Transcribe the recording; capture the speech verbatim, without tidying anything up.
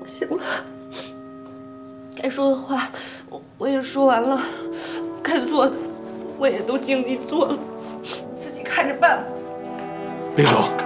行了，该说的话我我也说完了，该做的我也都尽力做了，自己看着办吧。 别走。